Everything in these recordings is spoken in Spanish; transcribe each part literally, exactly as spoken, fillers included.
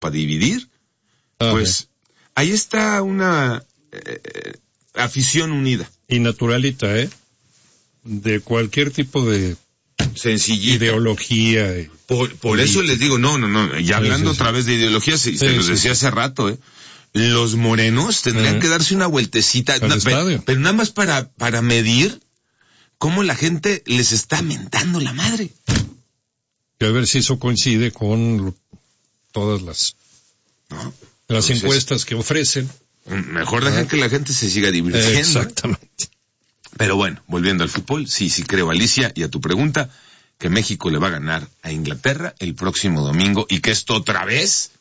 para dividir, ah, pues ahí está una eh, afición unida. Y naturalita, ¿eh? De cualquier tipo de sencillita ideología. Y por por eso les digo, no, no, no, ya hablando sí, sí, sí. otra vez de ideología, se, sí, se los sí, decía sí. hace rato, ¿eh? Los morenos tendrían uh-huh. que darse una vueltecita, na, pero, pero nada más para, para medir cómo la gente les está mentando la madre. Y a ver si eso coincide con todas las, ¿no? las Entonces, encuestas que ofrecen. Mejor dejar que la gente se siga divirtiendo. Exactamente. Pero bueno, volviendo al fútbol, sí, sí creo, Alicia, y a tu pregunta, que México le va a ganar a Inglaterra el próximo domingo, y que esto otra vez,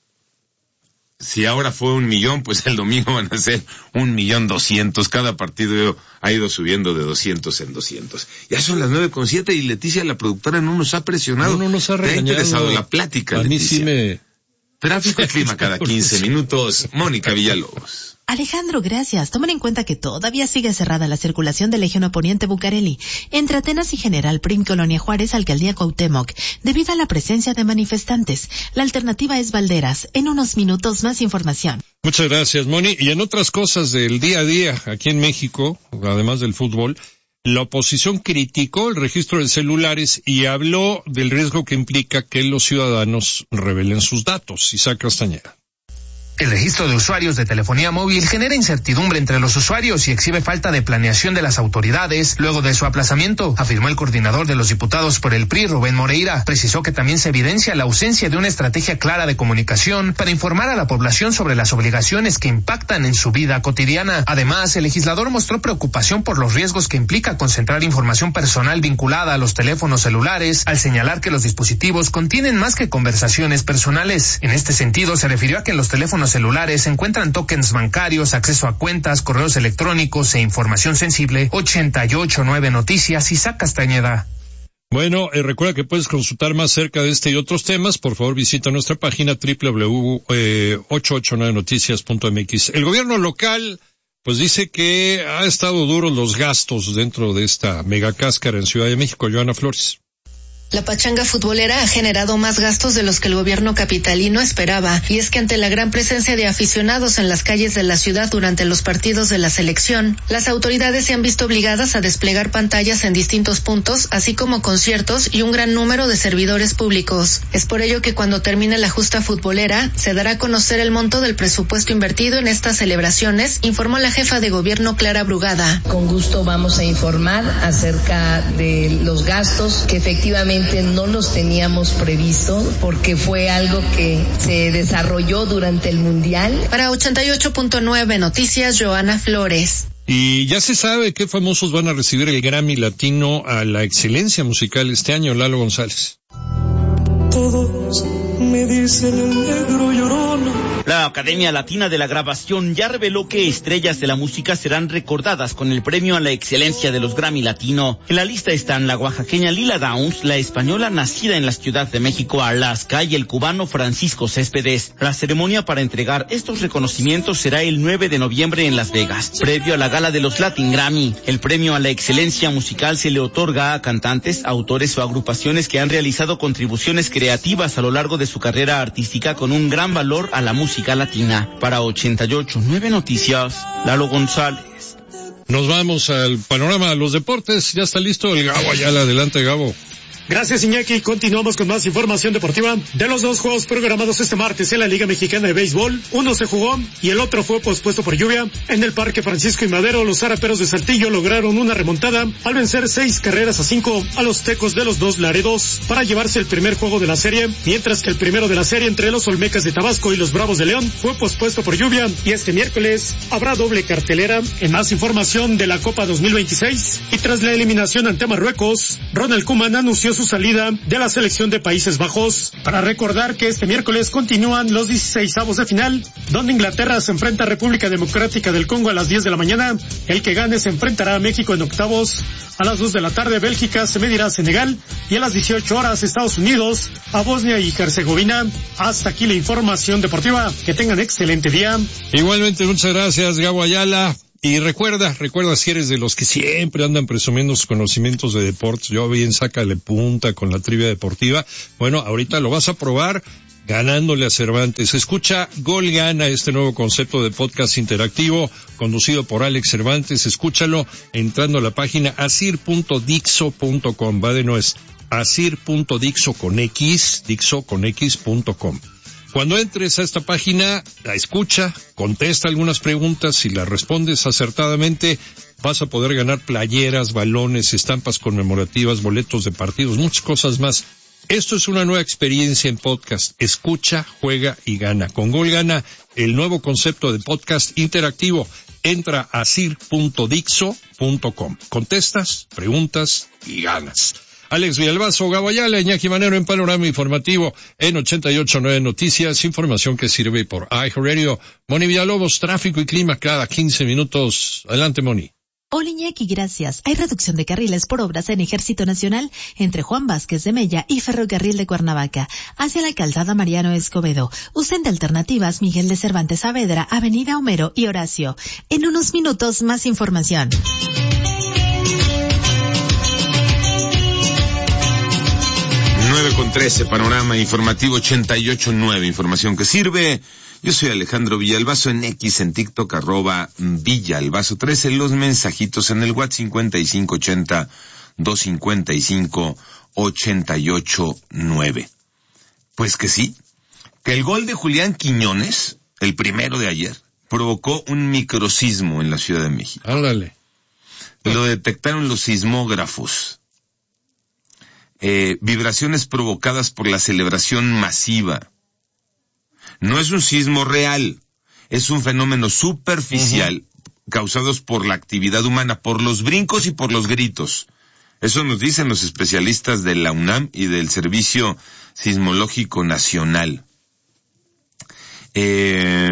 si ahora fue un millón, pues el domingo van a ser un millón doscientos. Cada partido ha ido subiendo de doscientos en doscientos. Ya son las nueve con siete y Leticia, la productora, no nos ha presionado. No, no nos ha regañado. ¿Te ha interesado la plática, a Leticia? A mí sí me... Tráfico y clima cada quince minutos. Mónica Villalobos. Alejandro, gracias. Tomen en cuenta que todavía sigue cerrada la circulación de Legión Poniente Bucareli entre Atenas y General Prim Colonia Juárez, Alcaldía Cuauhtémoc, debido a la presencia de manifestantes. La alternativa es Valderas. En unos minutos más información. Muchas gracias, Moni. Y en otras cosas del día a día aquí en México, además del fútbol, la oposición criticó el registro de celulares y habló del riesgo que implica que los ciudadanos revelen sus datos. Isaac Castañeda. El registro de usuarios de telefonía móvil genera incertidumbre entre los usuarios y exhibe falta de planeación de las autoridades luego de su aplazamiento, afirmó el coordinador de los diputados por el P R I, Rubén Moreira. Precisó que también se evidencia la ausencia de una estrategia clara de comunicación para informar a la población sobre las obligaciones que impactan en su vida cotidiana. Además, el legislador mostró preocupación por los riesgos que implica concentrar información personal vinculada a los teléfonos celulares, al señalar que los dispositivos contienen más que conversaciones personales. En este sentido, se refirió a que en los teléfonos celulares se encuentran tokens bancarios, acceso a cuentas, correos electrónicos e información sensible. ochenta y ocho punto nueve Noticias, Isaac Castañeda. Bueno, eh, recuerda que puedes consultar más cerca de este y otros temas. Por favor, visita nuestra página doble u doble u doble u punto ochocientos ochenta y nueve noticias punto m x. El gobierno local pues dice que ha estado duros los gastos dentro de esta megacáscara en Ciudad de México. Joana Flores. La pachanga futbolera ha generado más gastos de los que el gobierno capitalino esperaba, y es que ante la gran presencia de aficionados en las calles de la ciudad durante los partidos de la selección, las autoridades se han visto obligadas a desplegar pantallas en distintos puntos, así como conciertos y un gran número de servidores públicos. Es por ello que cuando termine la justa futbolera, se dará a conocer el monto del presupuesto invertido en estas celebraciones, informó la jefa de gobierno Clara Brugada. Con gusto vamos a informar acerca de los gastos que efectivamente no los teníamos previsto porque fue algo que se desarrolló durante el Mundial. Para ochenta y ocho punto nueve Noticias, Joana Flores. Y ya se sabe qué famosos van a recibir el Grammy Latino a la excelencia musical este año. Lalo González. Todos me dicen el negro llorón. La Academia Latina de la Grabación ya reveló que estrellas de la música serán recordadas con el premio a la excelencia de los Grammy Latino. En la lista están la oaxaqueña Lila Downs, la española nacida en la Ciudad de México, Alaska, y el cubano Francisco Céspedes. La ceremonia para entregar estos reconocimientos será el nueve de noviembre en Las Vegas, previo a la gala de los Latin Grammy. El premio a la excelencia musical se le otorga a cantantes, autores o agrupaciones que han realizado contribuciones creativas a lo largo de su carrera artística con un gran valor a la música latina. Para ochenta y ocho punto nueve Noticias, Lalo González. Nos vamos al panorama de los deportes. Ya está listo el Gabo Ayala. Adelante, Gabo. Gracias, Iñaki. Continuamos con más información deportiva. De los dos juegos programados este martes en la Liga Mexicana de Béisbol, uno se jugó y el otro fue pospuesto por lluvia. En el Parque Francisco y Madero, los Zaraperos de Saltillo lograron una remontada al vencer seis carreras a cinco a los Tecos de los Dos Laredos para llevarse el primer juego de la serie, mientras que el primero de la serie entre los Olmecas de Tabasco y los Bravos de León fue pospuesto por lluvia, y este miércoles habrá doble cartelera. En más información de la Copa dos mil veintiséis, y tras la eliminación ante Marruecos, Ronald Koeman anunció su salida de la selección de Países Bajos. Para recordar que este miércoles continúan los dieciseisavos de final, donde Inglaterra se enfrenta a República Democrática del Congo a las diez de la mañana. El que gane se enfrentará a México en octavos. A las dos de la tarde, Bélgica se medirá a Senegal, y a las dieciocho horas, Estados Unidos a Bosnia y Herzegovina. Hasta aquí la información deportiva. Que tengan excelente día. Igualmente, muchas gracias, Gabo Ayala. Y recuerda, recuerda si eres de los que siempre andan presumiendo sus conocimientos de deportes. Yo bien sácale punta con la trivia deportiva. Bueno, ahorita lo vas a probar ganándole a Cervantes. Escucha Gol Gana, este nuevo concepto de podcast interactivo conducido por Alex Cervantes. Escúchalo entrando a la página asir punto dixo punto com. Va de nuez, asir punto dixo con X, dixo con X punto com. Cuando entres a esta página, la escucha, contesta algunas preguntas, si las respondes acertadamente, vas a poder ganar playeras, balones, estampas conmemorativas, boletos de partidos, muchas cosas más. Esto es una nueva experiencia en podcast. Escucha, juega y gana. Con Gol Gana, el nuevo concepto de podcast interactivo. Entra a asir punto dixo punto com. Contestas, preguntas y ganas. Alex Villalbazo, Gabo Ayala, Iñaki Manero en Panorama Informativo en ochenta y ocho punto nueve Noticias, información que sirve por iHeartRadio. Moni Villalobos, tráfico y clima cada quince minutos. Adelante, Moni. Hola Iñaki, gracias. Hay reducción de carriles por obras en Ejército Nacional entre Juan Vázquez de Mella y Ferrocarril de Cuernavaca, hacia la calzada Mariano Escobedo. Usen de alternativas Miguel de Cervantes Saavedra, Avenida Homero y Horacio. En unos minutos, más información. nueve con trece, Panorama Informativo ochenta y ocho punto nueve, información que sirve. Yo soy Alejandro Villalbazo, en X, en TikTok, arroba Villalbazo trece, los mensajitos en el WhatsApp cincuenta y cinco ochenta, doscientos cincuenta y cinco, ochenta y ocho nueve. Pues que sí, que el gol de Julián Quiñones, el primero de ayer, provocó un microsismo en la Ciudad de México. Ándale. Lo detectaron los sismógrafos. Eh, vibraciones provocadas por la celebración masiva. No es un sismo real, es un fenómeno superficial, uh-huh, causados por la actividad humana, por los brincos y por los gritos. Eso nos dicen los especialistas de la UNAM y del Servicio Sismológico Nacional. Eh,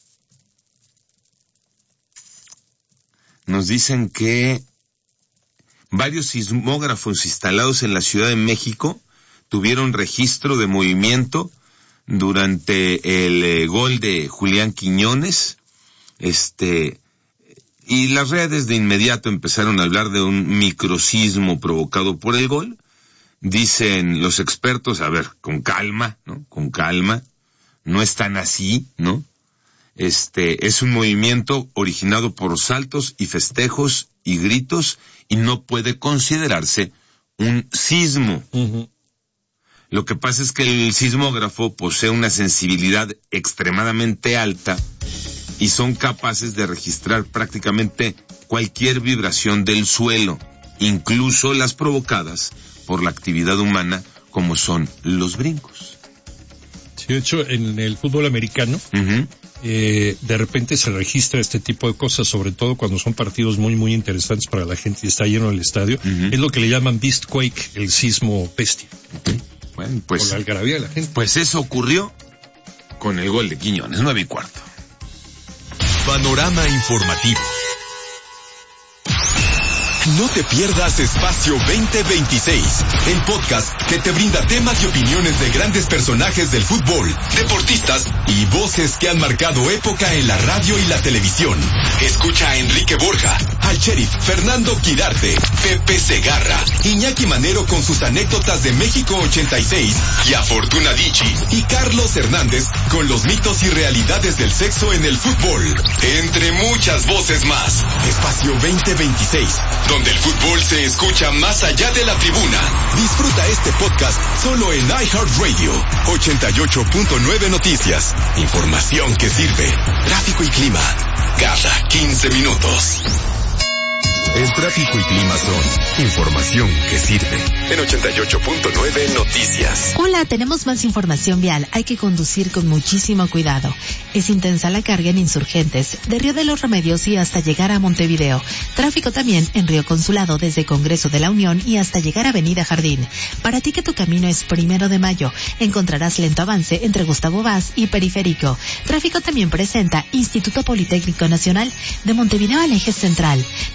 nos dicen que varios sismógrafos instalados en la Ciudad de México tuvieron registro de movimiento durante el eh, gol de Julián Quiñones, este, y las redes de inmediato empezaron a hablar de un microsismo provocado por el gol. Dicen los expertos, a ver, con calma, ¿no? Con calma, no es tan así, ¿no? Este, es un movimiento originado por saltos y festejos y gritos y no puede considerarse un sismo. Uh-huh. Lo que pasa es que el sismógrafo posee una sensibilidad extremadamente alta y son capaces de registrar prácticamente cualquier vibración del suelo, incluso las provocadas por la actividad humana, como son los brincos. Sí, de hecho, en el fútbol americano, uh-huh, eh, de repente se registra este tipo de cosas, sobre todo cuando son partidos muy, muy interesantes para la gente y está lleno el estadio. Uh-huh. Es lo que le llaman Beastquake, el sismo bestia. Okay. Bueno, pues, por la algarabía de la gente. Pues eso ocurrió con el gol de Quiñones, nueve y cuarto. Panorama Informativo. No te pierdas Espacio veinte veintiséis, el podcast que te brinda temas y opiniones de grandes personajes del fútbol, deportistas y voces que han marcado época en la radio y la televisión. Escucha a Enrique Borja, al sheriff Fernando Quirarte, Pepe Segarra, Iñaki Manero con sus anécdotas de México ochenta y seis y a Fortuna Dicci y Carlos Hernández con los mitos y realidades del sexo en el fútbol, entre muchas voces más. Espacio veinte veintiséis, donde el fútbol se escucha más allá de la tribuna. Disfruta este podcast solo en iHeartRadio. ochenta y ocho punto nueve Noticias. Información que sirve. Tráfico y clima cada quince minutos. El tráfico y clima son información que sirve. En ochenta y ocho punto nueve Noticias. Hola, tenemos más información vial. Hay que conducir con muchísimo cuidado. Es intensa la carga en Insurgentes, de Río de los Remedios y hasta llegar a Montevideo. Tráfico también en Río Consulado, desde Congreso de la Unión y hasta llegar a Avenida Jardín. Para ti que tu camino es Primero de Mayo, encontrarás lento avance entre Gustavo Vaz y Periférico. Tráfico también presenta Instituto Politécnico Nacional, de Montevideo al Eje Central, donde encontrarás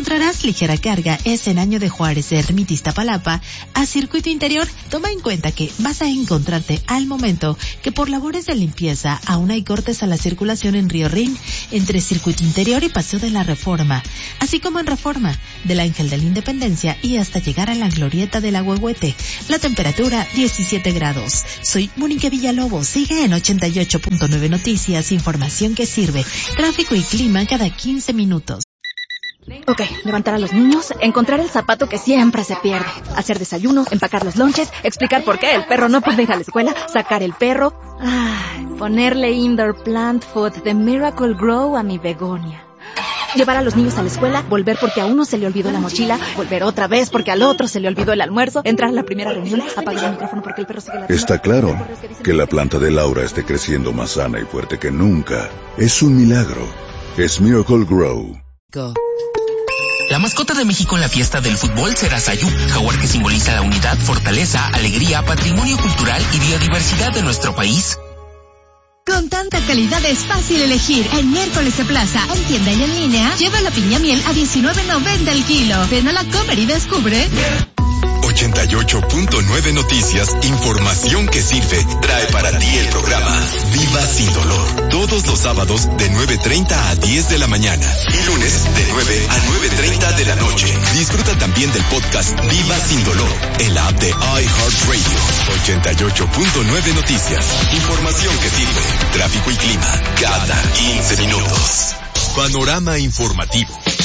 encontrarás ligera carga es en Año de Juárez, Ermita Iztapalapa, a Circuito Interior. Toma en cuenta que vas a encontrarte al momento que por labores de limpieza aún hay cortes a la circulación en Río Rin, entre Circuito Interior y Paseo de la Reforma, así como en Reforma, del Ángel de la Independencia y hasta llegar a la Glorieta del Ahuehuete. La temperatura diecisiete grados. Soy Mónica Villalobos. Sigue en ochenta y ocho punto nueve Noticias, información que sirve. Tráfico y clima cada quince minutos. Ok, levantar a los niños, encontrar el zapato que siempre se pierde, hacer desayuno, empacar los lonches, explicar por qué el perro no puede ir a la escuela, sacar el perro, ay, ponerle indoor plant food de Miracle Grow a mi begonia. Llevar a los niños a la escuela, volver porque a uno se le olvidó la mochila, volver otra vez porque al otro se le olvidó el almuerzo, entrar a la primera reunión, apagar el micrófono porque el perro sigue latiendo. Está claro que la planta de Laura esté creciendo más sana y fuerte que nunca. Es un milagro. Es Miracle Grow. Go. La mascota de México en la fiesta del fútbol será Sayú, jaguar que simboliza la unidad, fortaleza, alegría, patrimonio cultural y biodiversidad de nuestro país. Con tanta calidad es fácil elegir. En Miércoles de Plaza, en tienda y en línea, lleva la piña miel a diecinueve noventa el kilo. Ven a la Comer y descubre. ochenta y ocho punto nueve Noticias, información que sirve, trae para ti el programa Viva Sin Dolor. Todos los sábados de nueve treinta a diez de la mañana y lunes de nueve a nueve treinta de la noche. Disfruta también del podcast Viva Sin Dolor en la app de iHeartRadio. ochenta y ocho punto nueve Noticias, información que sirve, tráfico y clima cada quince minutos. Panorama informativo.